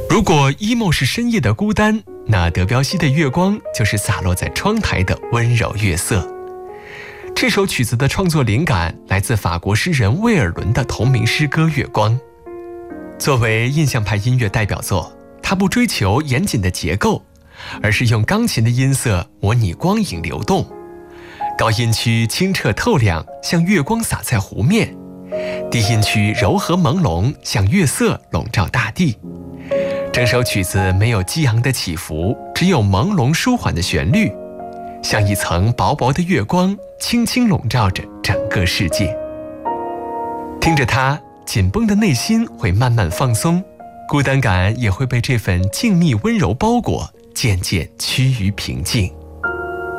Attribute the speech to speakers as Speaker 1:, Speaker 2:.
Speaker 1: 如果 emo 是深夜的孤单，那德彪西的月光就是洒落在窗台的温柔月色。这首曲子的创作灵感来自法国诗人魏尔伦的同名诗歌《月光》。作为印象派音乐代表作，它不追求严谨的结构，而是用钢琴的音色模拟光影流动。高音区清澈透亮，像月光洒在湖面；低音区柔和朦胧，像月色笼罩大地。整首曲子没有激昂的起伏，只有朦胧舒缓的旋律，像一层薄薄的月光，轻轻笼罩着整个世界。听着它，紧绷的内心会慢慢放松，孤单感也会被这份静谧温柔包裹，渐渐趋于平静。